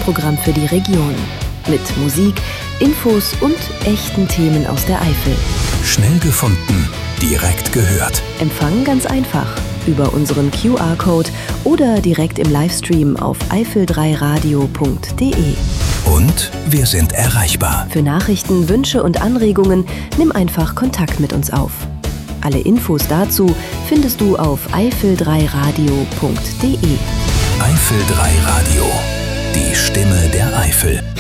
Tagesprogramm für die Region. Mit Musik, Infos und echten Themen aus der Eifel. Schnell gefunden, direkt gehört. Empfangen ganz einfach über unseren QR-Code oder direkt im Livestream auf eifel3radio.de. Und wir sind erreichbar. Für Nachrichten, Wünsche und Anregungen nimm einfach Kontakt mit uns auf. Alle Infos dazu findest du auf eifel3radio.de. Eifel 3 Radio, die Stimme der Eifel.